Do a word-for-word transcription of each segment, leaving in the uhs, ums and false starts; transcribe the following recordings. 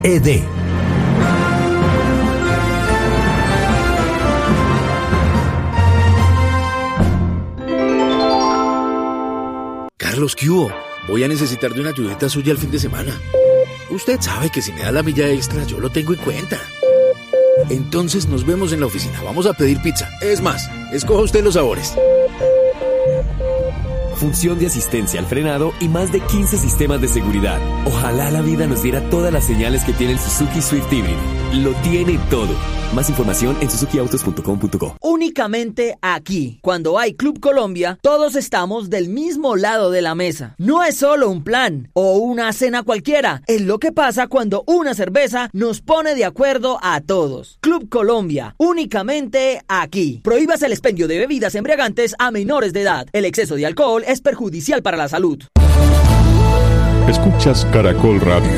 E D. Carlos, ¿qué hubo? Voy a necesitar de una ayudita suya el fin de semana. Usted sabe que si me da la milla extra, yo lo tengo en cuenta. Entonces nos vemos en la oficina. Vamos a pedir pizza. Es más, escoja usted los sabores. Función de asistencia al frenado y más de quince sistemas de seguridad. Ojalá la vida nos diera todas las señales que tiene el Suzuki Swift Hybrid. Lo tiene todo. Más información en suzuki autos punto com punto co. Únicamente aquí, cuando hay Club Colombia, todos estamos del mismo lado de la mesa. No es solo un plan o una cena cualquiera, es lo que pasa cuando una cerveza nos pone de acuerdo a todos. Club Colombia, únicamente aquí. Prohíbas el expendio de bebidas embriagantes a menores de edad. El exceso de alcohol es perjudicial para la salud. Escuchas Caracol Radio.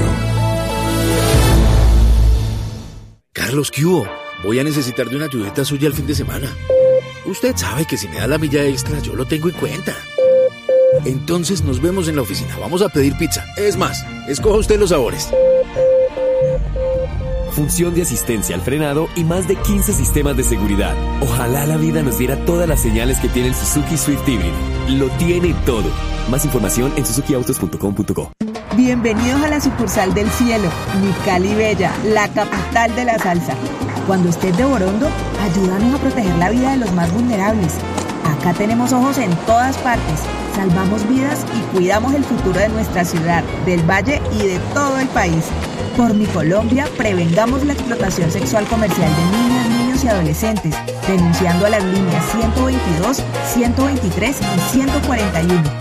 Carlos, ¿qué hubo? Voy a necesitar de una ayudita suya el fin de semana. Usted sabe que si me da la milla extra, yo lo tengo en cuenta. Entonces nos vemos en la oficina. Vamos a pedir pizza. Es más, escoja usted los sabores. Función de asistencia al frenado y más de quince sistemas de seguridad. Ojalá la vida nos diera todas las señales que tiene el Suzuki Swift Hybrid. Lo tiene todo. Más información en suzuki autos punto com punto co. Bienvenidos a la sucursal del cielo, mi Cali Bella, la capital de la salsa. Cuando estés de Borondo, ayúdanos a proteger la vida de los más vulnerables. Acá tenemos ojos en todas partes, salvamos vidas y cuidamos el futuro de nuestra ciudad, del valle y de todo el país. Por mi Colombia, prevengamos la explotación sexual comercial de niñas, niños y adolescentes, denunciando a las líneas ciento veintidós, ciento veintitrés y ciento cuarenta y uno.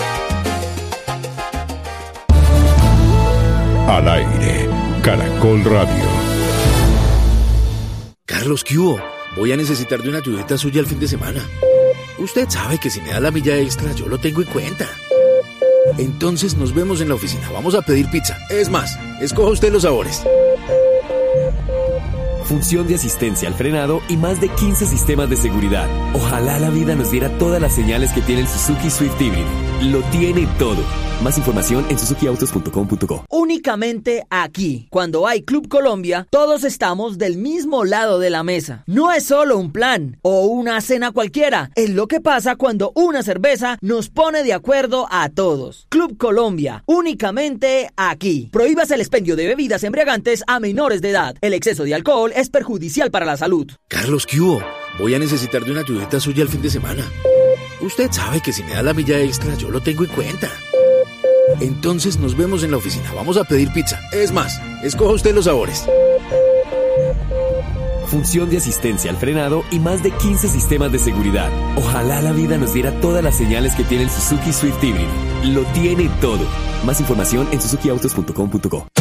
Al aire, Caracol Radio. Carlos, ¿qué hubo? Voy a necesitar de una ayudita suya el fin de semana. Usted sabe que si me da la milla extra, yo lo tengo en cuenta. Entonces nos vemos en la oficina. Vamos a pedir pizza. Es más, escoja usted los sabores. Función de asistencia al frenado y más de quince sistemas de seguridad. Ojalá la vida nos diera todas las señales que tiene el Suzuki Swift Hybrid. Lo tiene todo. Más información en suzuki autos punto com punto co. Únicamente aquí, cuando hay Club Colombia, todos estamos del mismo lado de la mesa. No es solo un plan o una cena cualquiera, es lo que pasa cuando una cerveza nos pone de acuerdo a todos. Club Colombia, únicamente aquí. Prohíbas el expendio de bebidas embriagantes a menores de edad. El exceso de alcohol es perjudicial para la salud. Carlos, ¿qué hubo? Voy a necesitar de una ayudita suya el fin de semana. Usted sabe que si me da la milla extra, yo lo tengo en cuenta. Entonces nos vemos en la oficina. Vamos a pedir pizza. Es más, escoja usted los sabores. Función de asistencia al frenado y más de quince sistemas de seguridad. Ojalá la vida nos diera todas las señales que tiene el Suzuki Swift Hybrid. Lo tiene todo. Más información en suzuki autos punto com punto co.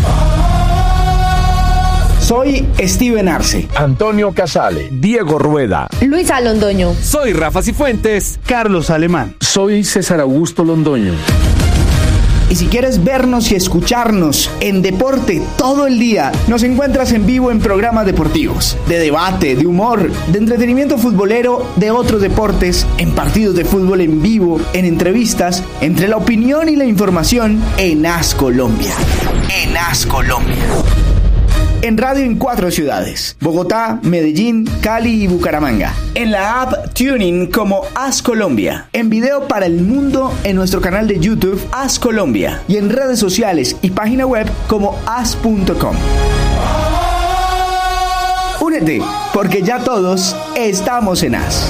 Soy Steven Arce, Antonio Casale, Diego Rueda, Luisa Londoño. Soy Rafa Cifuentes, Carlos Alemán. Soy César Augusto Londoño. Y si quieres vernos y escucharnos en deporte todo el día, nos encuentras en vivo en programas deportivos, de debate, de humor, de entretenimiento futbolero, de otros deportes, en partidos de fútbol en vivo, en entrevistas, entre la opinión y la información en As Colombia. En As Colombia. En radio en cuatro ciudades: Bogotá, Medellín, Cali y Bucaramanga. En la app TuneIn como As Colombia. En video para el mundo en nuestro canal de YouTube As Colombia. Y en redes sociales y página web como as punto com. Únete, porque ya todos estamos en As.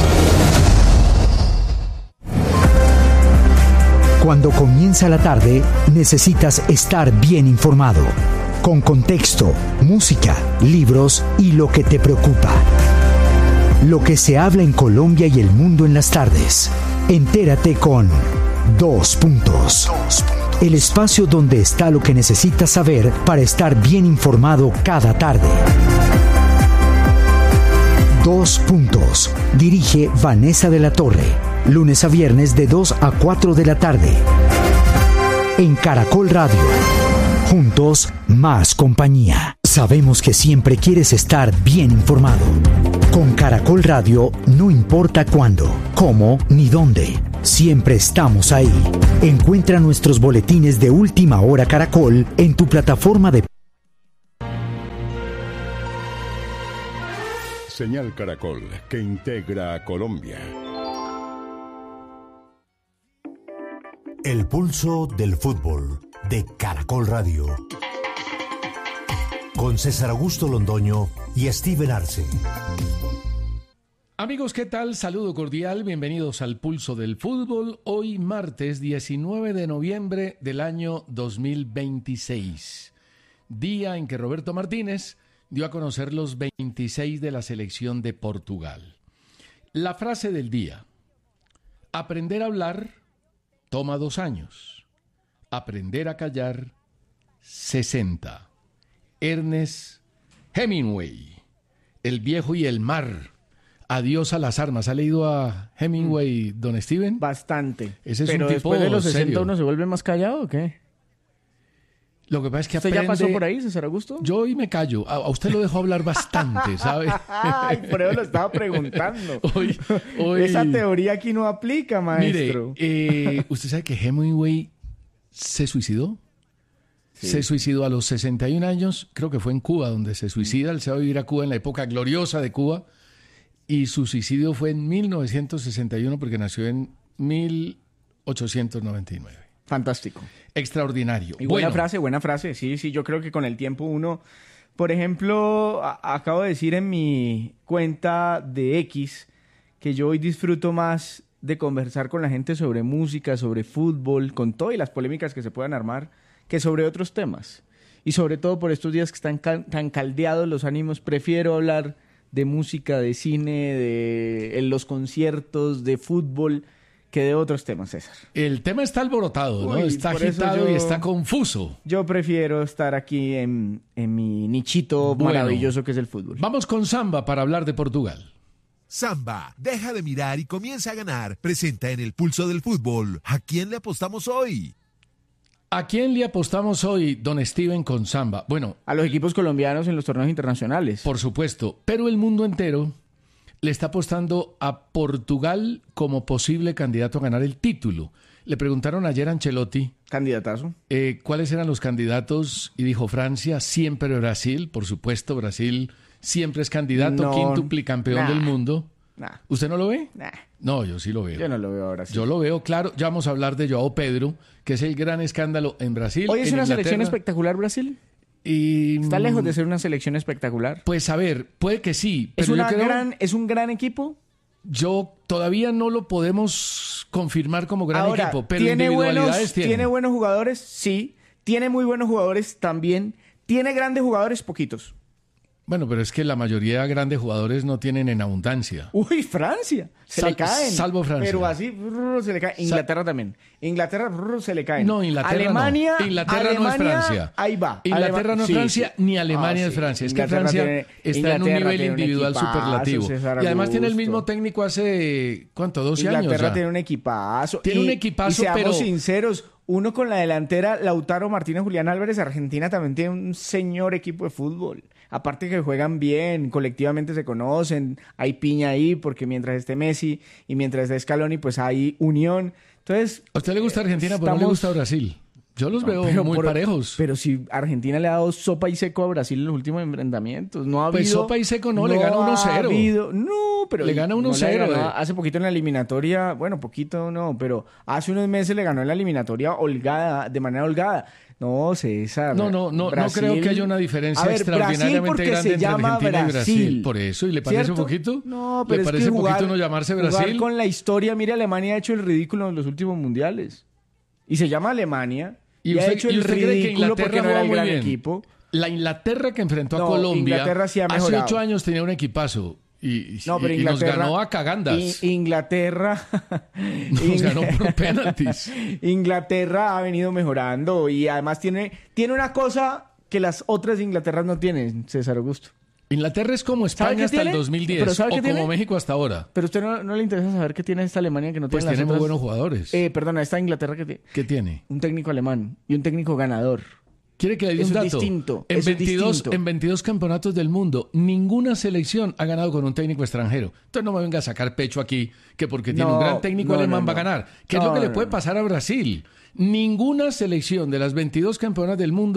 Cuando comienza la tarde, necesitas estar bien informado. Con contexto, música, libros y lo que te preocupa. Lo que se habla en Colombia y el mundo en las tardes. Entérate con Dos Puntos. El espacio donde está lo que necesitas saber para estar bien informado cada tarde. Dos Puntos. Dirige Vanessa de la Torre. Lunes a viernes de dos a cuatro de la tarde. En Caracol Radio. Juntos, más compañía. Sabemos que siempre quieres estar bien informado. Con Caracol Radio, no importa cuándo, cómo ni dónde. Siempre estamos ahí. Encuentra nuestros boletines de Última Hora Caracol en tu plataforma de Señal Caracol, que integra a Colombia. El pulso del fútbol de Caracol Radio. Con César Augusto Londoño y Steven Arce. Amigos, ¿qué tal? Saludo cordial, bienvenidos al Pulso del Fútbol. Hoy martes diecinueve de noviembre del año dos mil veintiséis. Día en que Roberto Martínez dio a conocer los veintiséis de la selección de Portugal. La frase del día: aprender a hablar toma dos años, aprender a callar sesenta. Ernest Hemingway, El viejo y el mar. Adiós a las armas. ¿Ha leído a Hemingway, don Steven? Bastante. Ese es Pero un tipo después de los sesenta serio. uno se vuelve más callado, ¿o qué? Lo que pasa es que ¿Usted aprende... ya pasó por ahí, César Augusto? Yo hoy me callo. A, a usted lo dejo hablar bastante, ¿sabe? Ay, por eso lo estaba preguntando. hoy, hoy... Esa teoría aquí no aplica, maestro. Mire, eh, ¿usted sabe que Hemingway se suicidó? Sí. Se suicidó a los sesenta y un años, creo que fue en Cuba donde se suicida. Él se va a vivir a Cuba en la época gloriosa de Cuba. Y su suicidio fue en mil novecientos sesenta y uno porque nació en mil ochocientos noventa y nueve. Fantástico. Extraordinario. Y buena bueno. frase, buena frase. Sí, sí, yo creo que con el tiempo uno... Por ejemplo, a- acabo de decir en mi cuenta de X que yo hoy disfruto más de conversar con la gente sobre música, sobre fútbol, con todo y las polémicas que se puedan armar, que sobre otros temas. Y sobre todo por estos días que están cal- tan caldeados los ánimos, prefiero hablar de música, de cine, de en los conciertos, de fútbol, que de otros temas, César. El tema está alborotado, ¿no? Uy, está por eso agitado yo- y está confuso. Yo prefiero estar aquí en, en mi nichito Bueno. maravilloso que es el fútbol. Vamos con Samba para hablar de Portugal. Samba, deja de mirar y comienza a ganar. Presenta en el Pulso del Fútbol. ¿A quién le apostamos hoy? ¿A quién le apostamos hoy, don Steven, con Samba? Bueno, A los equipos colombianos en los torneos internacionales. por supuesto, pero el mundo entero le está apostando a Portugal como posible candidato a ganar el título. Le preguntaron ayer a Ancelotti Candidatazo. eh, cuáles eran los candidatos y dijo Francia, siempre Brasil, por supuesto, Brasil siempre es candidato, No, quíntupli campeón nah. del mundo. Nah, ¿Usted no lo ve? nah. No, yo sí lo veo. Yo no lo veo ahora sí. Yo lo veo, claro. Ya vamos a hablar de Joao Pedro, que es el gran escándalo en Brasil. Hoy es en una Inglaterra. selección espectacular, Brasil. Y, Está lejos de ser una selección espectacular. Pues a ver, puede que sí. ¿Es, Pero yo, una creo- gran, ¿Es un gran equipo? yo todavía no lo podemos confirmar como gran Ahora, equipo, pero ¿tiene individualidades buenos, tiene. ¿tiene buenos jugadores? Sí. ¿Tiene muy buenos jugadores? También. ¿Tiene grandes jugadores? Poquitos. Bueno, pero es que la mayoría de grandes jugadores no tienen en abundancia. Uy, Francia. Se Sal- le caen. salvo Francia. Pero así brr, se le caen. Inglaterra también. Inglaterra brr, se le caen. No, Inglaterra Alemania, no. Inglaterra Alemania, no es Francia. Ahí va. Inglaterra Alema- no es sí, Francia, sí. ni Alemania Ah, es sí. Francia. Es que Inglaterra Francia tiene- está en un Inglaterra nivel tiene un individual equipazo, superlativo. César Y además tiene el Augusto. mismo técnico hace, ¿cuánto? doce años Inglaterra ya. tiene un equipazo. Tiene Y- un equipazo, y seamos pero- sinceros, uno con la delantera Lautaro Martínez, Julián Álvarez, Argentina también tiene un señor equipo de fútbol. Aparte que juegan bien, colectivamente se conocen, hay piña ahí, porque mientras esté Messi y mientras esté Scaloni, pues hay unión. Entonces, ¿A usted le gusta Argentina, pero no le estamos- gusta Brasil? Yo los no, veo pero muy por- parejos. Pero si Argentina le ha dado sopa y seco a Brasil en los últimos enfrentamientos, no ha habido... Pues sopa y seco no, le gana uno cero. ha habido- no, pero... Le gana uno no cero, ganó. eh. Hace poquito en la eliminatoria, bueno, poquito no, pero hace unos meses le ganó en la eliminatoria holgada, de manera holgada. No, César. No, no, no, no Brasil- creo que haya una diferencia A ver, extraordinariamente Brasil porque grande se entre llama Argentina y Brasil. Brasil. Por eso, ¿y le parece ¿Cierto? poquito? No, pero ¿Le es parece que jugar, poquito no llamarse jugar Brasil? con la historia, mire, Alemania ha hecho el ridículo en los últimos mundiales. Y se llama Alemania. ¿Y Y, ha usted, hecho y el usted cree que ridículo Inglaterra porque no era juega el muy gran bien? equipo. La Inglaterra que enfrentó a No, Colombia Inglaterra sí ha hace mejorado. ocho años tenía un equipazo y, y- No, pero y nos Inglaterra, ganó a cagandas. I- Inglaterra. Nos Ing- ganó por penaltis. Inglaterra ha venido mejorando y además tiene, tiene una cosa que las otras Inglaterras no tienen, César Augusto. Inglaterra es como ¿Sabe España qué hasta tiene? el dos mil diez ¿Pero o sabe como qué tiene? México hasta ahora. Pero a usted no, no le interesa saber qué tiene esta Alemania que no Pues tiene las tiene muy otras- buenos jugadores. Eh, perdona, esta Inglaterra que tiene ¿Qué tiene? un técnico alemán y un técnico ganador. ¿Quiere que le dé Eso un es dato? distinto, En, eso es veintidós, distinto. en veintidós campeonatos del mundo, ninguna selección ha ganado con un técnico extranjero. Entonces no me venga a sacar pecho aquí que porque tiene No, un gran técnico no, alemán no, va a no. ganar. ¿Qué es No, lo que le no, puede no. pasar a Brasil? Ninguna selección de las veintidós campeonas del mundo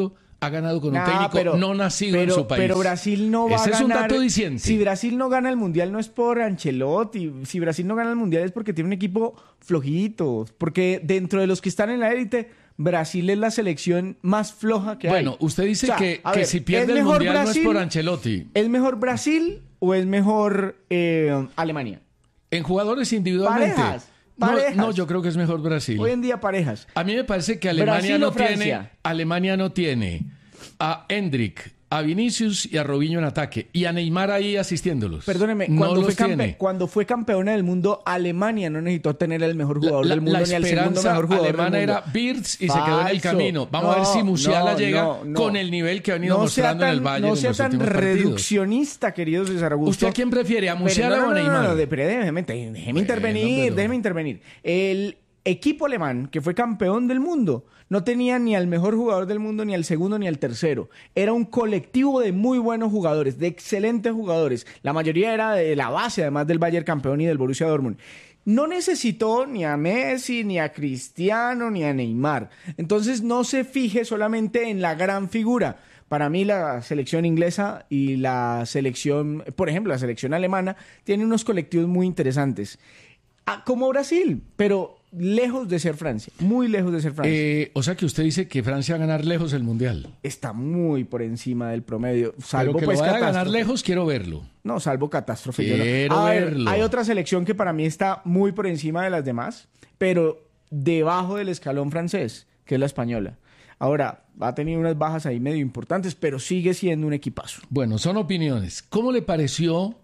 ha ganado con un Nah, técnico pero, no nacido pero, en su país. Pero Brasil no va Ese a ganar. es un dato diciente. Si Brasil no gana el Mundial no es por Ancelotti. Si Brasil no gana el Mundial es porque tiene un equipo flojito. Porque dentro de los que están en la élite, Brasil es la selección más floja que bueno, hay. Bueno, usted dice o sea, que, a que ver, si pierde el Mundial Brasil, no es por Ancelotti. ¿Es mejor Brasil o es mejor eh, Alemania? En jugadores individualmente. Parejas. Parejas. No, no, yo creo que es mejor Brasil. Hoy en día parejas. A mí me parece que Alemania no tiene, Alemania no tiene a Endrick, a Vinicius y a Robinho en ataque y a Neymar ahí asistiéndolos. Perdóneme, no cuando, fue tiene. campe- cuando fue campeona del mundo, Alemania no necesitó tener el mejor jugador la, del mundo la ni el segundo mejor jugador alemana del mundo. era Wirtz y Falso. se quedó en el camino. Vamos no, a ver si Musiala no, llega no, no. con el nivel que ha venido no mostrando tan, en el Bayern No en sea los tan últimos partidos. reduccionista, querido César Augusto. ¿Usted a quién prefiere? ¿A Musiala Pero no, o a no, no, Neymar? No, no, de, pero déjeme, déjeme bueno, intervenir, pero... déjeme intervenir. El equipo alemán, que fue campeón del mundo, no tenía ni al mejor jugador del mundo, ni al segundo, ni al tercero. Era un colectivo de muy buenos jugadores, de excelentes jugadores. La mayoría era de la base, además del Bayern campeón y del Borussia Dortmund. No necesitó ni a Messi, ni a Cristiano, ni a Neymar. Entonces no se fije solamente en la gran figura. Para mí la selección inglesa y la selección, por ejemplo, la selección alemana, tienen unos colectivos muy interesantes. Ah, como Brasil, pero lejos de ser Francia, muy lejos de ser Francia. Eh, o sea que usted dice que Francia va a ganar lejos el Mundial. Está muy por encima del promedio. Salvo pero que pues lo vaya a ganar catástrofe. lejos, quiero verlo. No, salvo catástrofe. Quiero yo no. A ver, verlo. hay otra selección que para mí está muy por encima de las demás, pero debajo del escalón francés, que es la española. Ahora, ha tenido unas bajas ahí medio importantes, pero sigue siendo un equipazo. Bueno, son opiniones. ¿Cómo le pareció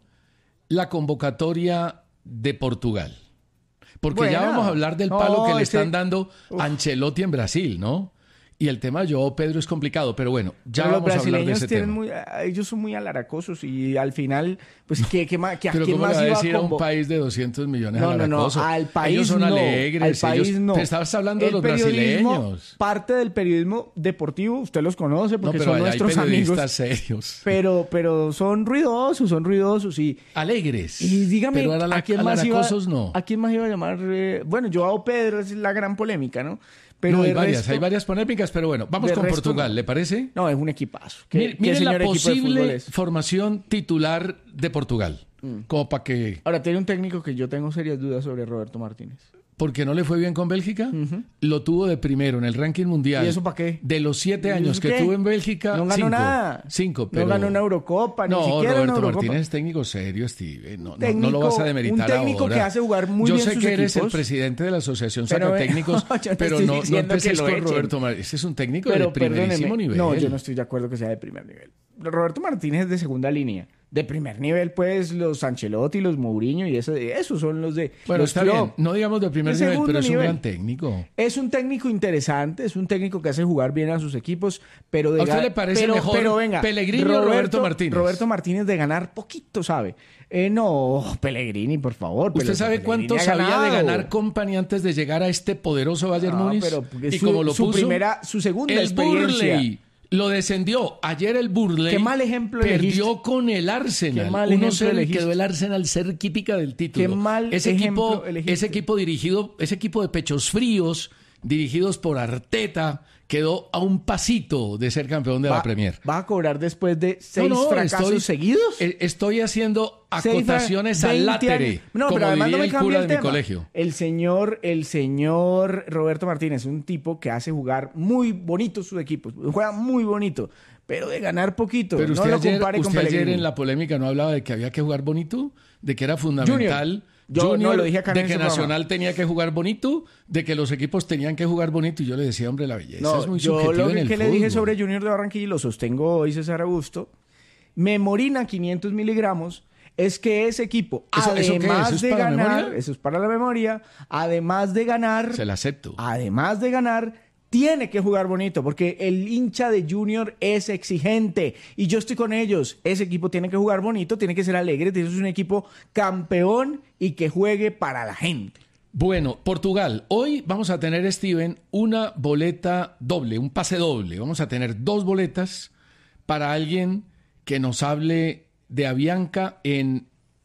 la convocatoria de Portugal? Porque Buena. ya vamos a hablar del palo No, que le ese- están dando Uf. a Ancelotti en Brasil, ¿no? Y el tema de Joao Pedro es complicado, pero bueno, ya Pero los vamos a hablar de brasileños ese tienen tema. muy, ellos son muy alaracosos y al final, pues, ¿qué, qué, más- qué, ¿a Pero quién ¿cómo le más va a iba a decir a un convo- país de doscientos millones No, no, no, alaracoso? al país Ellos son no, alegres, al país ellos... no. Te estabas hablando de El los periodismo, brasileños. Parte del periodismo deportivo, usted los conoce No, porque pero son allá hay nuestros periodistas amigos. serios. Pero, pero son ruidosos, son ruidosos y... Alegres. Y dígame, pero ala- ¿a quién más iba, alaracosos no. ¿a quién más iba a llamar? eh, bueno, Joao Pedro es la gran polémica, ¿no? Pero no, hay de varias, resto- hay varias polémicas, pero bueno, vamos de con resto Portugal, no. ¿le parece? No, es un equipazo. ¿Qué, Mire, qué mire señor la equipo de fútbol posible es? formación titular de Portugal. Mm. Como para que... Ahora, tiene un técnico que yo tengo serias dudas sobre Roberto Martínez. Porque no le fue bien con Bélgica, Ujú. lo tuvo de primero en el ranking mundial. ¿Y eso para qué? De los siete ¿Y años eso que qué? tuvo en Bélgica, No ganó cinco. nada. Cinco, pero... No ganó una Eurocopa, ni no, siquiera una Roberto Eurocopa. Martínez es técnico serio, Steve. No, no- Técnico- no lo vas a demeritar un técnico ahora. que hace jugar muy Yo bien sé sus que eres el equipos. presidente de la Asociación Pero, Sacatécnicos, no, yo no pero estoy no, no diciendo que empeces lo con echen. Roberto Martínez. Ese es un técnico Pero de primerísimo perdóneme, nivel. no, yo no estoy de acuerdo que sea de primer nivel. Roberto Martínez es de segunda línea. De primer nivel, pues, los Ancelotti, los Mourinho y eso, esos son los de... Bueno, los está club. bien. No digamos de primer De nivel, segundo pero es un nivel. gran técnico. Es un técnico interesante, es un técnico que hace jugar bien a sus equipos, pero de ¿A usted ga- le parece pero, mejor pero venga, Pellegrini o Roberto Martínez? Roberto Martínez de ganar poquito, ¿sabe? Eh, no, Pellegrini, por favor. ¿Usted pero sabe Pellegrini cuánto ha sabía de ganado. ganar Company antes de llegar a este poderoso Bayern No, Múnich? pero porque Y su- como lo su puso, primera- su segunda el experiencia. Burnley lo descendió. Ayer el Burnley Qué mal ejemplo perdió elegiste. con el Arsenal. Qué mal uno ejemplo cero y elegiste. quedó el Arsenal cerquítica del título. Qué mal ese ejemplo equipo, elegiste. ese equipo dirigido, ese equipo de pechos fríos, dirigidos por Arteta, quedó a un pasito de ser campeón de Va- la Premier. ¿Va a cobrar después de seis No, no, fracasos estoy- seguidos? eh, Estoy haciendo Seis fra- acotaciones al veinte látere, años. No, como pero además no diría me el cambie cura el de mi tema. colegio. El señor, el señor Roberto Martínez es un tipo que hace jugar muy bonito sus equipos. Juega muy bonito, pero de ganar poquito. Pero no usted, lo ayer, compare con usted ayer Pellegrini. en la polémica no hablaba de que había que jugar bonito, de que era fundamental. Junior. Yo no lo dije acá en de ese que programa. Nacional tenía que jugar bonito, de que los equipos tenían que jugar bonito. Y yo le decía, hombre, la belleza No, es muy yo subjetiva lo en que, el que le dije fútbol. sobre Junior de Barranquilla y lo sostengo hoy, César Augusto, Memorina quinientos miligramos, es que ese equipo, ¿Eso- eso qué es? además ¿Eso es de para la ganar, memoria? eso es para la memoria, además de ganar, Se la acepto. además de ganar, tiene que jugar bonito, porque el hincha de Junior es exigente y yo estoy con ellos. Ese equipo tiene que jugar bonito, tiene que ser alegre, tiene que ser un equipo campeón y que juegue para la gente. Bueno, Portugal. Hoy vamos a tener, Steven, una boleta doble, un pase doble. Vamos a tener dos boletas para alguien que nos hable de Avianca en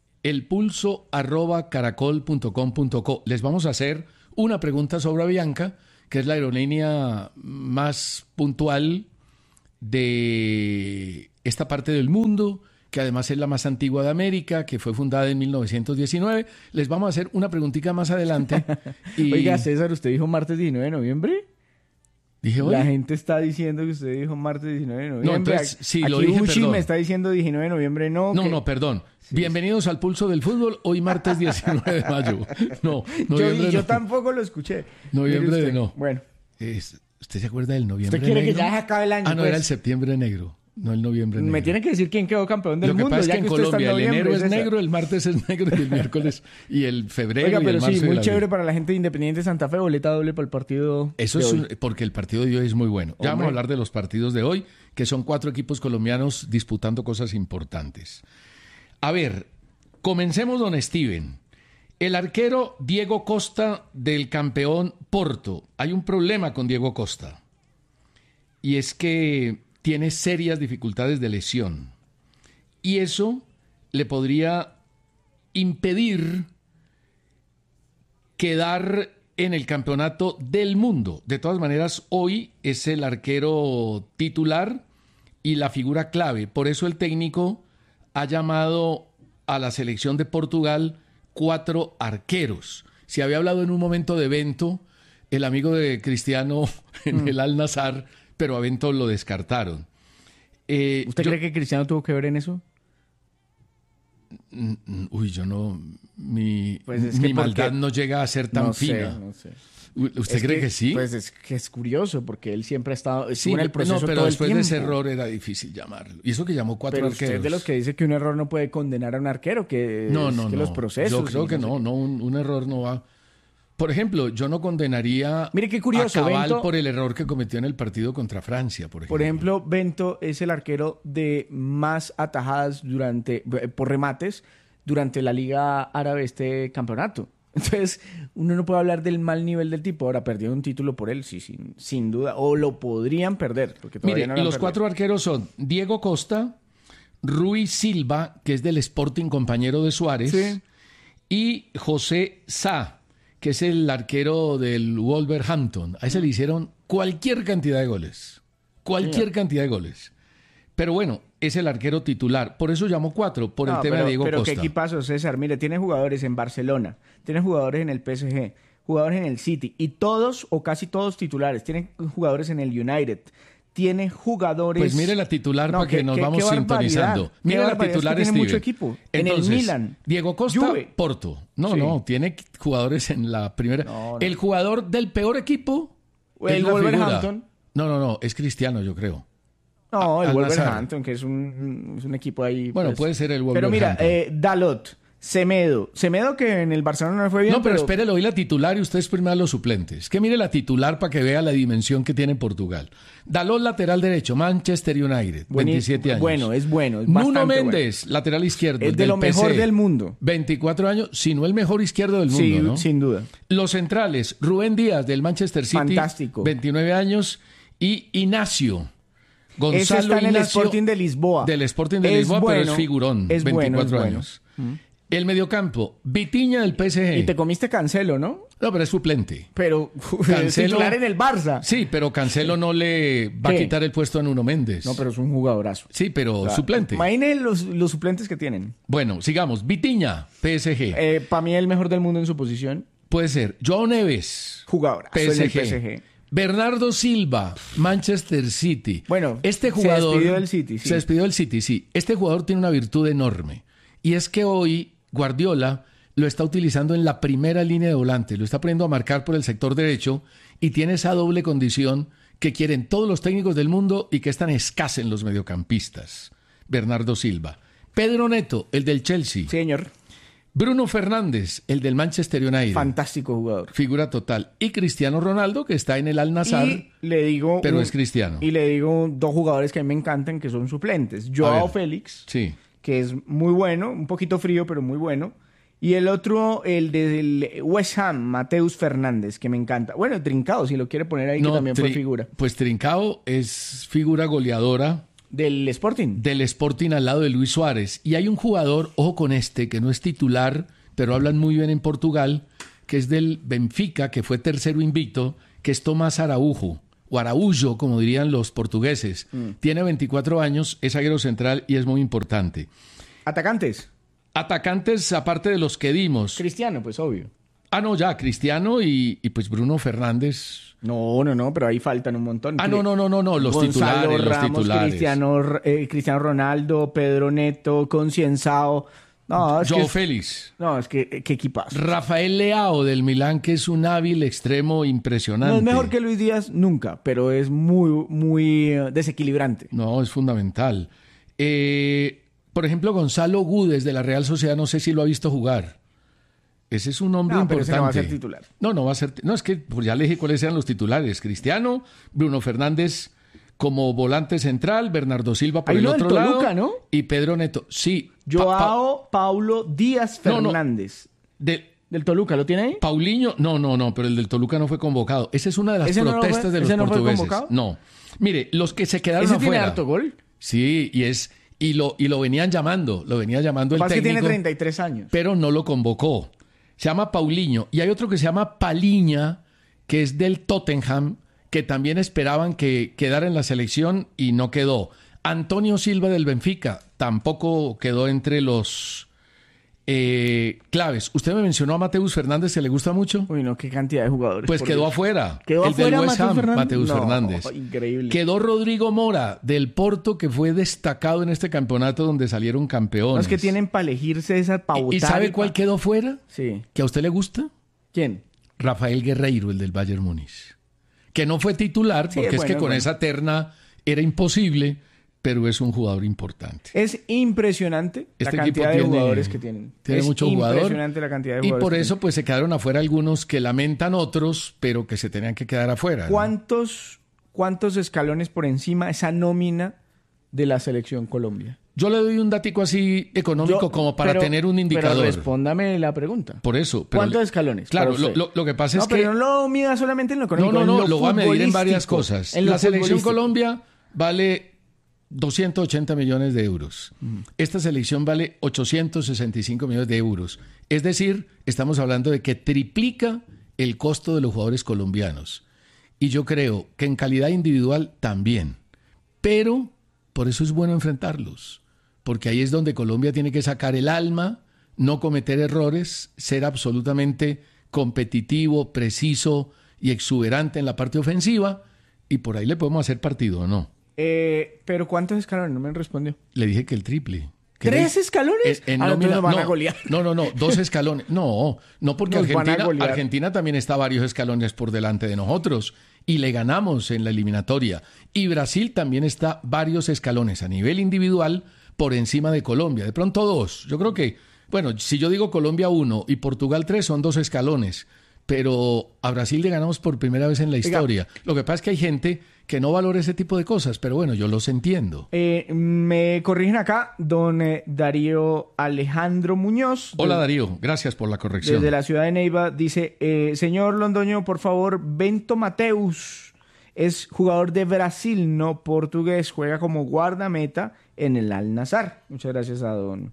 elpulso arroba caracol punto com punto co. Les vamos a hacer una pregunta sobre Avianca, que es la aerolínea más puntual de esta parte del mundo, que además es la más antigua de América, que fue fundada en mil novecientos diecinueve. Les vamos a hacer una preguntita más adelante. Y... Oiga, César, ¿usted dijo martes diecinueve de noviembre? Dije hoy. La gente está diciendo que usted dijo martes diecinueve de noviembre. No, entonces, sí, Aquí lo dije, Uchi perdón. me está diciendo diecinueve de noviembre, no. No, que... no, perdón. Sí, Bienvenidos sí. al Pulso del Fútbol, hoy martes diecinueve de mayo. No, noviembre yo, yo no. tampoco lo escuché. Noviembre de no. Bueno. Es, ¿Usted se acuerda del noviembre negro? ¿Usted quiere negro? que ya se acabe el año? Ah, no, pues. era el septiembre negro. No el noviembre negro. Me tiene que decir quién quedó campeón del Lo que mundo. Pasa es ya que en que usted Colombia está en el enero es César. negro, el martes es negro y el miércoles y el febrero Oiga, y pero el marzo sí, muy y chévere abril. para la gente de Independiente Santa Fe, boleta doble para el partido. Eso de es hoy. un, porque el partido de hoy es muy bueno. Ya Hombre. vamos a hablar de los partidos de hoy, que son cuatro equipos colombianos disputando cosas importantes. A ver, comencemos, don Steven. El arquero Diego Costa del campeón Porto. Hay un problema con Diego Costa. Y es que tiene serias dificultades de lesión. Y eso le podría impedir quedar en el campeonato del mundo. De todas maneras, hoy es el arquero titular y la figura clave. Por eso el técnico ha llamado a la selección de Portugal cuatro arqueros. Se había hablado en un momento de Bento, el amigo de Cristiano en mm. el Al-Nassr, pero a Bento lo descartaron. Eh, ¿Usted yo, cree que Cristiano tuvo que ver en eso? Uy, yo no... Mi, pues es mi que maldad porque... no llega a ser tan no fina. Sé, no sé. ¿Usted es cree que, que sí? Pues es que es curioso, porque él siempre ha estado sí, en el proceso no, pero todo después el de tiempo. ese error era difícil llamarlo. Y eso que llamó cuatro pero arqueros. Pero usted es de los que dice que un error no puede condenar a un arquero, que, no, es no, que no. los procesos... Yo creo que no, no, sé. no un, un error no va... Por ejemplo, yo no condenaría Mire qué curioso, a Cabal Bento, por el error que cometió en el partido contra Francia, por ejemplo. Por ejemplo, Bento es el arquero de más atajadas durante por remates durante la Liga Árabe este campeonato. Entonces, uno no puede hablar del mal nivel del tipo. Ahora, perdió un título por él, sí, sin, sin duda. O lo podrían perder. Porque Mire, no los perdido. cuatro arqueros son Diego Costa, Rui Silva, que es del Sporting, compañero de Suárez, sí. y José Sá, que es el arquero del Wolverhampton. A ese le hicieron cualquier cantidad de goles. Cualquier sí. cantidad de goles. Pero bueno, es el arquero titular. Por eso llamó cuatro, por no, el tema pero, de Diego pero Costa. Pero qué equipazo, César. Mire, tiene jugadores en Barcelona, tiene jugadores en el P S G, jugadores en el City, y todos o casi todos titulares. Tiene jugadores en el United. Tiene jugadores... Pues mire la titular no, para que, que nos qué, vamos qué sintonizando. Mire la titular, es que Steven. Tiene mucho equipo. Entonces, en el Milan. Diego Costa, Juve. Porto. No, sí. no, tiene jugadores en la primera. No, no. El jugador del peor equipo... El Wolverhampton. No, no, no, es Cristiano, yo creo. No, el Al Wolverhampton, que es un, es un equipo ahí... Bueno, pues. puede ser el Wolverhampton. Pero mira, eh, Dalot... Semedo. Semedo que en el Barcelona no fue bien. No, pero, pero... espérelo, hoy la titular y ustedes primero los suplentes. Que mire la titular para que vea la dimensión que tiene Portugal. Dalot, lateral derecho, Manchester United, Buení, veintisiete años. Bueno, es bueno. Es Nuno Méndez, bueno. lateral izquierdo. Es de lo P S. mejor del mundo. veinticuatro años, si no el mejor izquierdo del mundo, sí, ¿no? Sin duda. Los centrales, Rubén Díaz del Manchester City. Fantástico. veintinueve años. Y Ignacio. Gonzalo Ese está en Ignacio, el Sporting de Lisboa. Del Sporting de es Lisboa, bueno, pero es figurón. Es veinticuatro bueno, es años. Bueno. ¿Mm? El mediocampo, Vitinha del P S G. Y te comiste Cancelo, ¿no? No, pero es suplente. Pero Cancelo, es titular en el Barça. Sí, pero Cancelo no le va ¿Qué? a quitar el puesto a Nuno Méndez. No, pero es un jugadorazo. Sí, pero o sea, suplente. Imaginen los, los suplentes que tienen. Bueno, sigamos. Vitinha, P S G. Eh, Para mí el mejor del mundo en su posición. Puede ser. Joao Neves. Jugadorazo P S G. en el P S G. Bernardo Silva, Manchester City. Bueno, este jugador, se despidió del City, sí. Se despidió del City, sí. Este jugador tiene una virtud enorme. Y es que hoy Guardiola lo está utilizando en la primera línea de volante. Lo está poniendo a marcar por el sector derecho y tiene esa doble condición que quieren todos los técnicos del mundo y que es tan escasa en los mediocampistas. Bernardo Silva. Pedro Neto, el del Chelsea. Señor. Bruno Fernández, el del Manchester United. Fantástico jugador. Figura total. Y Cristiano Ronaldo, que está en el Al-Nassr. Y le digo... Pero un, es cristiano. Y le digo dos jugadores que a mí me encantan, que son suplentes. Joao Félix, sí. que es muy bueno, un poquito frío, pero muy bueno. Y el otro, el del West Ham, Mateus Fernández, que me encanta. Bueno, Trincao, si lo quiere poner ahí, no, que también fue figura. Pues Trincao es figura goleadora. Del Sporting. Del Sporting al lado de Luis Suárez. Y hay un jugador, ojo con este, que no es titular, pero hablan muy bien en Portugal, que es del Benfica, que fue tercero invicto, que es Tomás Araujo. o Araújo, como dirían los portugueses. Mm. Tiene veinticuatro años, es zaguero central y es muy importante. ¿Atacantes? Atacantes, aparte de los que dimos. Cristiano, pues obvio. Ah, no, ya, Cristiano y, y pues Bruno Fernández. No, no, no, pero ahí faltan un montón. Ah, no, no, no, no, no, los Gonzalo titulares, Ramos, los titulares. Cristiano, eh, Cristiano Ronaldo, Pedro Neto, Concienzao. No, es Joao que es, Félix. No, es que qué equipazo. Rafael Leao del Milán, que es un hábil extremo impresionante. No es mejor que Luis Díaz nunca, pero es muy, muy desequilibrante. No, es fundamental. Eh, por ejemplo, Gonzalo Gudes de la Real Sociedad, no sé si lo ha visto jugar. Ese es un hombre no, importante. Pero ese no va a ser titular. No, no va a ser. No, es que pues ya le dije cuáles eran los titulares. Cristiano, Bruno Fernández como volante central, Bernardo Silva por Ahí el lo otro del Toluca, lado, ¿no? Y Pedro Neto. Sí. Joao pa pa Paulo Díaz Fernández. No, no. De, ¿Del Toluca lo tiene ahí? Paulinho, no, no, no, pero el del Toluca no fue convocado. Esa es una de las ¿Ese protestas no fue, de los ¿ese no portugueses. Fue convocado? No. Mire, los que se quedaron ¿Ese afuera. tiene harto gol? Sí, y es y lo y lo venían llamando, lo venía llamando el técnico. Que tiene treinta y tres años. Pero no lo convocó. Se llama Paulinho. Y hay otro que se llama Paliña, que es del Tottenham, que también esperaban que quedara en la selección y no quedó. Antonio Silva del Benfica tampoco quedó entre los eh, claves. Usted me mencionó a Mateus Fernández, ¿se le gusta mucho? Uy, no, qué cantidad de jugadores. Pues quedó Dios. afuera. ¿Quedó el afuera del West Ham, Mateus, Mateus no, Fernández. Increíble. Quedó Rodrigo Mora del Porto, que fue destacado en este campeonato donde salieron campeones. Los que tienen para elegirse esa pautar. ¿Y sabe cuál quedó fuera? Sí. ¿Que a usted le gusta? ¿Quién? Rafael Guerreiro, el del Bayern Múnich. Que no fue titular, porque sí, es bueno, que con bueno. esa terna era imposible, pero es un jugador importante. Es impresionante este la cantidad de tiene, jugadores que tienen. Tiene es mucho jugador. Impresionante la cantidad de jugadores. Y por que eso tienen. pues se quedaron afuera algunos que lamentan otros, pero que se tenían que quedar afuera. ¿Cuántos, ¿no? ¿Cuántos escalones por encima esa nómina de la selección Colombia? Yo le doy un datico así económico Yo, como para pero, tener un indicador. Pero respóndame la pregunta. Por eso. Pero ¿cuántos le, escalones? Claro, lo, lo, lo que pasa no, es que... No, pero no lo mida solamente en lo económico. No, no, no, lo, lo va a medir en varias cosas. En la selección Colombia vale doscientos ochenta millones de euros. Mm. Esta selección vale ochocientos sesenta y cinco millones de euros. Es decir, estamos hablando de que triplica el costo de los jugadores colombianos. Y yo creo que en calidad individual también. Pero por eso es bueno enfrentarlos. Porque ahí es donde Colombia tiene que sacar el alma, no cometer errores, ser absolutamente competitivo, preciso y exuberante en la parte ofensiva, y por ahí le podemos hacer partido, ¿o no? Eh, ¿Pero cuántos escalones? No me respondió. Le dije que el triple. ¿Tres escalones? En, en ah, nómina, no, van no, a golear. no, no, no, dos escalones. No, no porque Nos Argentina, Argentina también está varios escalones por delante de nosotros y le ganamos en la eliminatoria. Y Brasil también está varios escalones a nivel individual por encima de Colombia. De pronto dos. Yo creo que, bueno, si yo digo Colombia uno y Portugal tres, son dos escalones. Pero a Brasil le ganamos por primera vez en la historia. Oiga, lo que pasa es que hay gente que no valora ese tipo de cosas, pero bueno, yo los entiendo. Eh, me corrigen acá, don eh, Darío Alejandro Muñoz. Hola de, Darío, gracias por la corrección. Desde la ciudad de Neiva dice, eh, señor Londoño, por favor, Bento Mateus es jugador de Brasil, no portugués, juega como guardameta en el Al-Nassr. Muchas gracias a don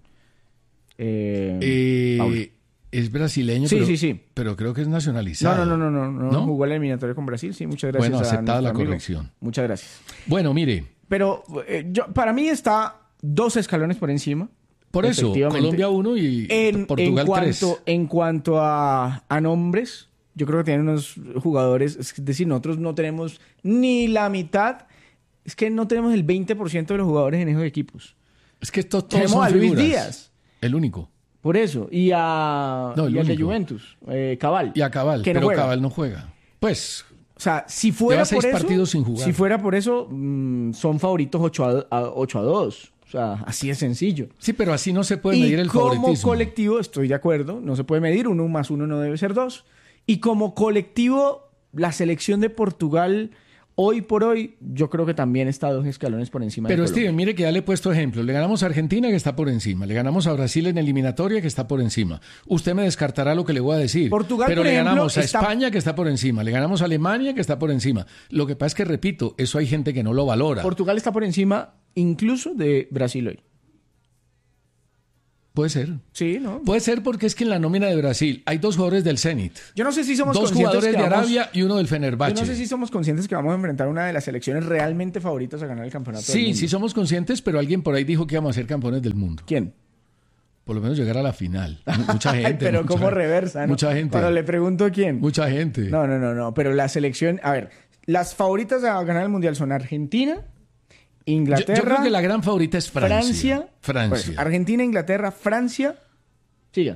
eh, eh, Paulo. Es brasileño, sí, pero, sí, sí. pero creo que es nacionalizado. No, no, no, no, no, no. Jugó la eliminatoria con Brasil, sí, muchas gracias. Bueno, aceptada a la amigo. corrección. Muchas gracias. Bueno, mire. Pero eh, yo, para mí está dos escalones por encima. Por eso, Colombia uno y en, Portugal en cuanto, tres. En cuanto a, a nombres, yo creo que tienen unos jugadores, es decir, nosotros no tenemos ni la mitad, es que no tenemos el veinte por ciento de los jugadores en esos equipos. Es que estos todos tenemos son a Luis figuras. Díaz. El único. Por eso. Y a, no, y al de Juventus, eh, Cabal. Y a Cabal, que pero no juega. Cabal no juega. Pues... O sea, si fuera seis por eso, partidos sin jugar. Si fuera por eso, mmm, son favoritos ocho a dos. O sea, así es sencillo. Sí, pero así no se puede medir el favoritismo. Y como colectivo, estoy de acuerdo, no se puede medir. Uno más uno no debe ser dos. Y como colectivo, la selección de Portugal... Hoy por hoy, yo creo que también está dos escalones por encima Pero de Colombia. Steven, mire que ya le he puesto ejemplos. Le ganamos a Argentina, que está por encima. Le ganamos a Brasil en eliminatoria, que está por encima. Usted me descartará lo que le voy a decir. Portugal, Pero por le ejemplo, ganamos a está... España, que está por encima. Le ganamos a Alemania, que está por encima. Lo que pasa es que, repito, eso hay gente que no lo valora. Portugal está por encima incluso de Brasil hoy. Puede ser. Sí, ¿no? Puede ser porque es que en la nómina de Brasil hay dos jugadores del Zenit. Yo no sé si somos dos conscientes jugadores que de vamos, Arabia y uno del Fenerbahce. Yo no sé si somos conscientes que vamos a enfrentar una de las selecciones realmente favoritas a ganar el campeonato Sí, del mundo. sí somos conscientes, pero alguien por ahí dijo que íbamos a ser campeones del mundo. ¿Quién? Por lo menos llegar a la final. Mucha gente. Pero mucha, como reversa, ¿no? Mucha gente. Pero le pregunto quién. Mucha gente. No, no, no, no. Pero la selección, a ver, las favoritas a ganar el mundial son Argentina, Inglaterra. Yo, yo creo que la gran favorita es Francia. Francia. Francia. Pues, Argentina, Inglaterra, Francia. Siga.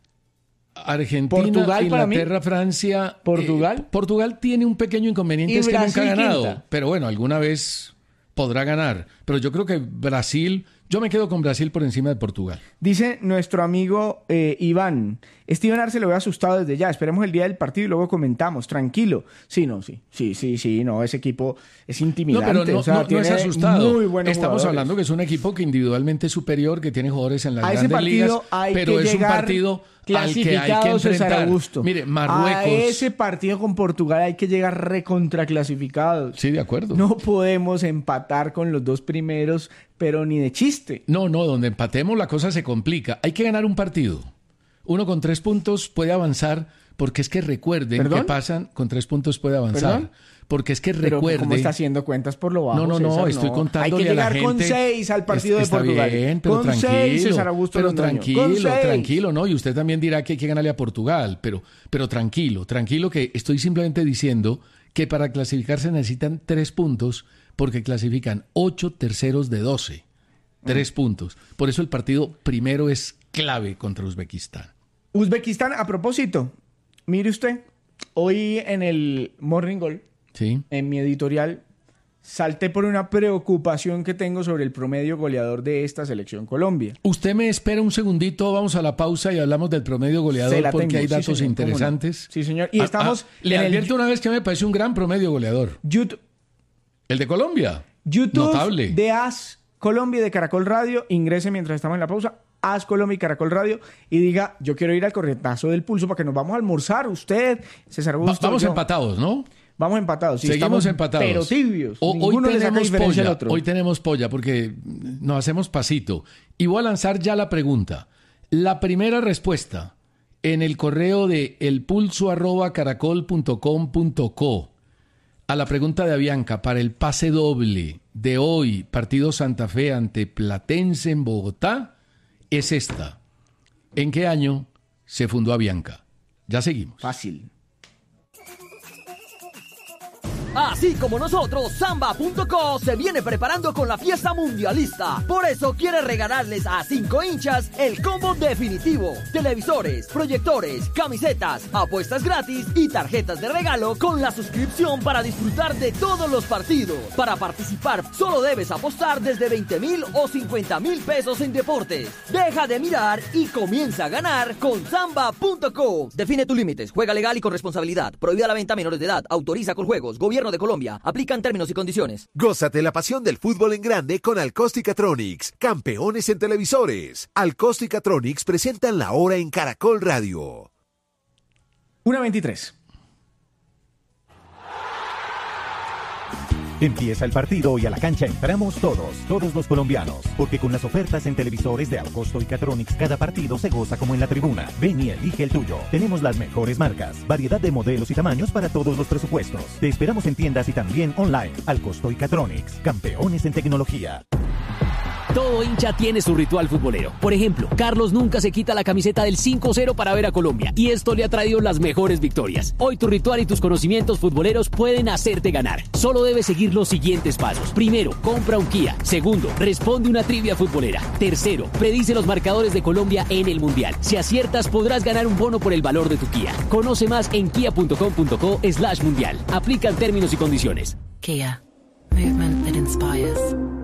Argentina, Portugal, Inglaterra, Francia. Portugal. Eh, Portugal tiene un pequeño inconveniente, es que nunca ha ganado. Quinta. Pero bueno, alguna vez podrá ganar. Pero yo creo que Brasil, yo me quedo con Brasil por encima de Portugal. Dice nuestro amigo eh, Iván, Steven Arce lo veo asustado desde ya, esperemos el día del partido y luego comentamos, tranquilo. Sí, no, sí, sí, sí, sí, no, ese equipo es intimidante. No, pero no, o sea, no, no tiene es asustado. Muy buenos Estamos jugadores. hablando que es un equipo que individualmente es superior, que tiene jugadores en las a ese grandes partido ligas, hay pero que es un llegar partido al que hay que clasificados, César enfrentar. Augusto. Mire, Marruecos. A ese partido con Portugal hay que llegar recontraclasificados. Sí, de acuerdo. No podemos empatar con los dos primeros, pero ni de chiste. No, no, donde empatemos la cosa se complica. Hay que ganar un partido. Uno con tres puntos puede avanzar, porque es que recuerden ¿Perdón? que pasan, con tres puntos puede avanzar. ¿Perdón? Porque es que Pero recuerde... ¿cómo está haciendo cuentas por lo bajo, No, no, no, César? estoy No. contándole Hay que a la llegar con gente... seis al partido de Está Portugal. bien, pero con tranquilo, seis, César Augusto pero Londoño. tranquilo, Con seis. tranquilo, ¿no? Y usted también dirá que hay que ganarle a Portugal, pero, pero tranquilo, tranquilo, que estoy simplemente diciendo que para clasificarse necesitan tres puntos, porque clasifican ocho terceros de doce. Tres mm. puntos. Por eso el partido primero es clave contra Uzbekistán. Uzbekistán, a propósito, mire usted, hoy en el Morning Goal, sí, en mi editorial, salté por una preocupación que tengo sobre el promedio goleador de esta selección Colombia. Usted me espera un segundito, vamos a la pausa y hablamos del promedio goleador porque tengo. hay datos sí, señor, interesantes. No. Sí, señor. Y estamos... Ah, ah, le advierto el... una vez que me parece un gran promedio goleador. YouTube. ¿El de Colombia? YouTube Notable. de As Colombia y de Caracol Radio. Ingrese mientras estamos en la pausa. As Colombia y Caracol Radio y diga, yo quiero ir al corretazo del pulso para que nos vamos a almorzar, usted, César Augusto. Va, vamos yo. empatados, ¿no? Vamos empatados, sí, seguimos estamos, empatados. Pero tibios. O, Ninguno hoy le saca tenemos diferencia polla, al otro. hoy tenemos polla porque nos hacemos pasito. Y voy a lanzar ya la pregunta. La primera respuesta en el correo de elpulso arroba caracol punto com punto co a la pregunta de Avianca para el pase doble de hoy, partido Santa Fe ante Platense en Bogotá, es esta. ¿En qué año se fundó Avianca? Ya seguimos. Fácil. Así como nosotros, Samba punto co se viene preparando con la fiesta mundialista. Por eso quiere regalarles a cinco hinchas el combo definitivo. Televisores, proyectores, camisetas, apuestas gratis y tarjetas de regalo con la suscripción para disfrutar de todos los partidos. Para participar, solo debes apostar desde veinte mil o cincuenta mil pesos en deportes. Deja de mirar y comienza a ganar con Samba punto co. Define tus límites, juega legal y con responsabilidad. Prohibida la venta a menores de edad, autoriza con juegos, gobierno de Colombia. Aplican términos y condiciones. Gózate la pasión del fútbol en grande con Alcóstica-Tronics, campeones en televisores. Alcóstica-Tronics presentan la hora en Caracol Radio. una veintitrés. Empieza el partido y a la cancha entramos todos, todos los colombianos, porque con las ofertas en televisores de Alcosto y Catronics cada partido se goza como en la tribuna. Ven y elige el tuyo. Tenemos las mejores marcas, variedad de modelos y tamaños para todos los presupuestos. Te esperamos en tiendas y también online. Alcosto y Catronics, campeones en tecnología. Todo hincha tiene su ritual futbolero. Por ejemplo, Carlos nunca se quita la camiseta del cinco cero para ver a Colombia, y esto le ha traído las mejores victorias. Hoy tu ritual y tus conocimientos futboleros pueden hacerte ganar. Solo debes seguir los siguientes pasos. Primero, compra un Kia. Segundo, responde una trivia futbolera. Tercero, predice los marcadores de Colombia en el Mundial. Si aciertas, podrás ganar un bono por el valor de tu Kia. Conoce más en kia punto com punto co slash mundial. Aplican términos y condiciones. Kia. Movement that inspires.